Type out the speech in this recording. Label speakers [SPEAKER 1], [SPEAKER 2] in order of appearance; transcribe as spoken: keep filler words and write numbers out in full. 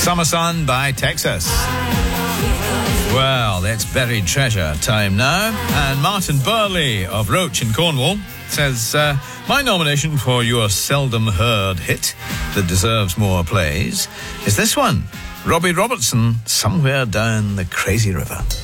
[SPEAKER 1] Summer Sun by Texas. Well, it's buried treasure time now. And Martin Burley of Roach in Cornwall says, uh, my nomination for your seldom heard hit that deserves more plays is this one. Robbie Robertson, Somewhere Down the Crazy River.